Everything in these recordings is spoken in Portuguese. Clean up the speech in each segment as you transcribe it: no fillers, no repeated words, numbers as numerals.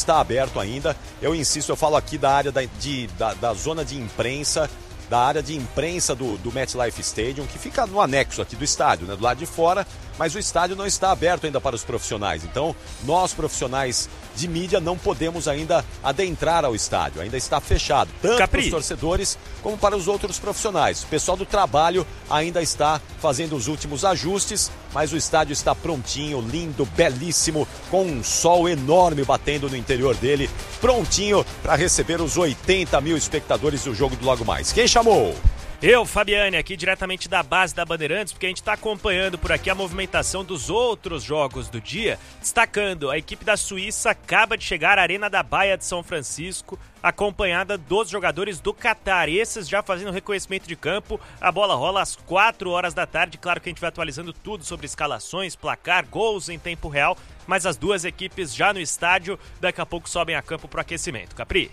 está aberto ainda. Eu insisto, eu falo aqui da área da zona de imprensa, da área de imprensa do MetLife Stadium, que fica no anexo aqui do estádio, né, do lado de fora, mas o estádio não está aberto ainda para os profissionais. Então, nós profissionais de mídia não podemos ainda adentrar ao estádio, ainda está fechado, tanto para os torcedores como para os outros profissionais. O pessoal do trabalho ainda está fazendo os últimos ajustes, mas o estádio está prontinho, lindo, belíssimo, com um sol enorme batendo no interior dele, prontinho para receber os 80 mil espectadores do jogo do logo mais. Quem chamou? Eu, Fabiane, aqui diretamente da base da Bandeirantes, porque a gente está acompanhando por aqui a movimentação dos outros jogos do dia, destacando a equipe da Suíça acaba de chegar à Arena da Baía de São Francisco, acompanhada dos jogadores do Catar, esses já fazendo reconhecimento de campo. A bola rola às 4 horas da tarde, claro que a gente vai atualizando tudo sobre escalações, placar, gols em tempo real, mas as duas equipes já no estádio, daqui a pouco sobem a campo para o aquecimento. Capri?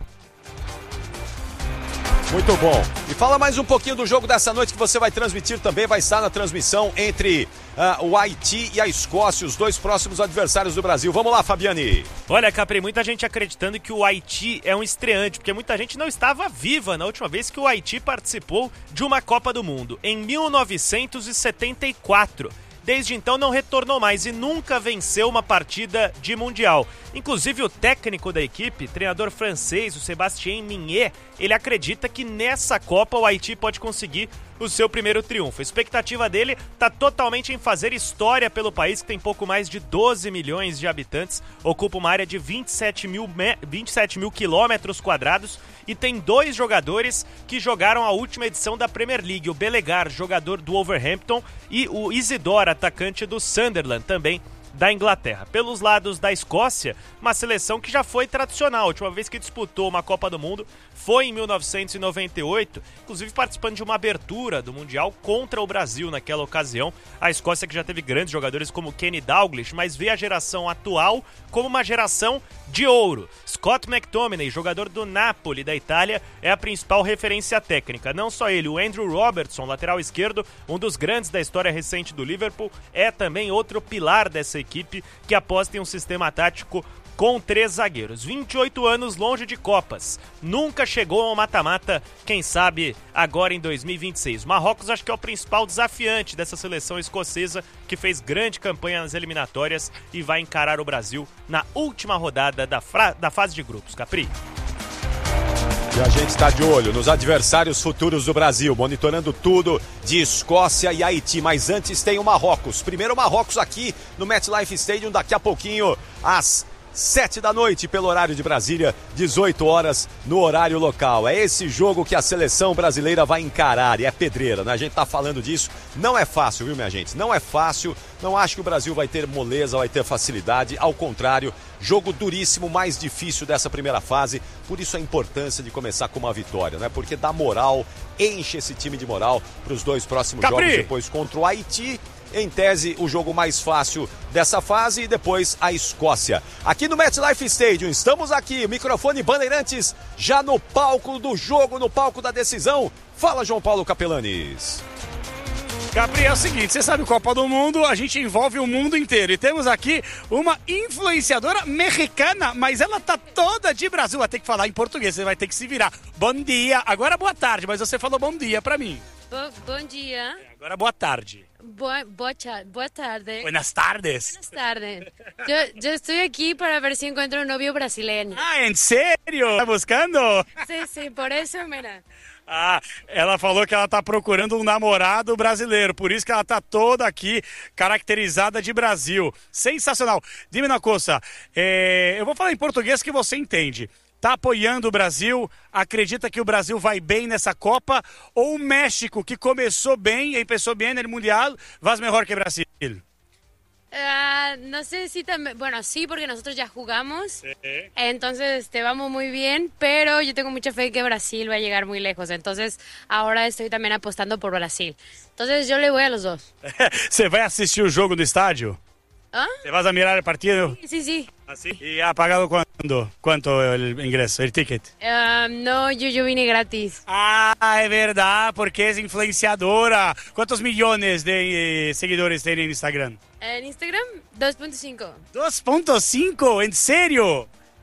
Muito bom. E fala mais um pouquinho do jogo dessa noite que você vai transmitir também, vai estar na transmissão entre o Haiti e a Escócia, os dois próximos adversários do Brasil. Vamos lá, Fabiane. Olha, Capri, muita gente acreditando que o Haiti é um estreante, porque muita gente não estava viva na última vez que o Haiti participou de uma Copa do Mundo, em 1974. Desde então não retornou mais e nunca venceu uma partida de Mundial. Inclusive o técnico da equipe, treinador francês, o Sébastien Mignet, ele acredita que nessa Copa o Haiti pode conseguir o seu primeiro triunfo. A expectativa dele está totalmente em fazer história pelo país, que tem pouco mais de 12 milhões de habitantes, ocupa uma área de 27 mil quilômetros quadrados e tem dois jogadores que jogaram a última edição da Premier League, o Belegar, jogador do Wolverhampton, e o Isidore, atacante do Sunderland, também da Inglaterra. Pelos lados da Escócia, uma seleção que já foi tradicional. A última vez que disputou uma Copa do Mundo foi em 1998, inclusive participando de uma abertura do Mundial contra o Brasil naquela ocasião. A Escócia que já teve grandes jogadores como Kenny Dalglish, mas vê a geração atual como uma geração de ouro. Scott McTominay, jogador do Napoli da Itália, é a principal referência técnica. Não só ele, o Andrew Robertson, lateral esquerdo, um dos grandes da história recente do Liverpool, é também outro pilar dessa equipe que aposta em um sistema tático com 3 zagueiros. 28 anos longe de Copas. Nunca chegou ao mata-mata, quem sabe agora em 2026. Marrocos acho que é o principal desafiante dessa seleção escocesa que fez grande campanha nas eliminatórias e vai encarar o Brasil na última rodada da fase de grupos. Capri? E a gente está de olho nos adversários futuros do Brasil, monitorando tudo de Escócia e Haiti. Mas antes tem o Marrocos. Primeiro o Marrocos aqui no MetLife Stadium, daqui a pouquinho às 7 da noite pelo horário de Brasília, 18 horas no horário local. É esse jogo que a seleção brasileira vai encarar e é pedreira, né? A gente tá falando disso. Não é fácil, viu, minha gente? Não é fácil. Não acho que o Brasil vai ter moleza, vai ter facilidade. Ao contrário, jogo duríssimo, mais difícil dessa primeira fase. Por isso a importância de começar com uma vitória, né? Porque dá moral, enche esse time de moral para os dois próximos jogos depois contra o Haiti. Em tese, o jogo mais fácil dessa fase e depois a Escócia. Aqui no MetLife Stadium, estamos aqui, microfone Bandeirantes, já no palco do jogo, no palco da decisão. Fala, João Paulo Capelanes. Capri, é o seguinte, você sabe, Copa do Mundo, a gente envolve o mundo inteiro. E temos aqui uma influenciadora mexicana, mas ela tá toda de Brasil. Vai ter que falar em português, você vai ter que se virar. Bom dia, agora boa tarde, mas você falou bom dia pra mim. Bom dia. Agora boa tarde. Boa tarde. Buenas tardes. Buenas tardes. Yo estoy aquí para ver si encuentro un novio brasileño. Ah, ¿en serio? ¿Está buscando? Sí, por eso, mira. Ah, ela falou que ela tá procurando um namorado brasileiro, por isso que ela tá toda aqui caracterizada de Brasil. Sensacional. Dime uma coisa, eu vou falar em português que você entende. Tá apoiando o Brasil? Acredita que o Brasil vai bem nessa Copa? Ou o México, que começou bem, empezó bem no Mundial, vai melhor que o Brasil? No sé si también, bueno, sí, porque nosotros ya jugamos, entonces vamos muy bien, pero yo tengo mucha fe que Brasil va a llegar muy lejos, entonces ahora estoy también apostando por Brasil. Entonces yo le voy a los dos. Você vai assistir o jogo no estádio? ¿Ah? ¿Te vas a mirar el partido? Sí. ¿Así? ¿Y ha pagado cuándo? ¿Cuánto el ingreso, el ticket? No, yo vine gratis. Ah, é verdade, porque é influenciadora. Quantos milhões de seguidores tem no Instagram? En Instagram, 2.5. 2.5, ¿en serio?